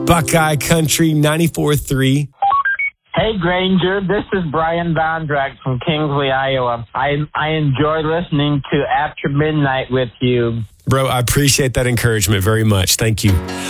Buckeye Country 94.3. Hey, Granger, this is Brian Vondrack from Kingsley, Iowa. I enjoy listening to After Midnight with you. Bro, I appreciate that encouragement very much. Thank you.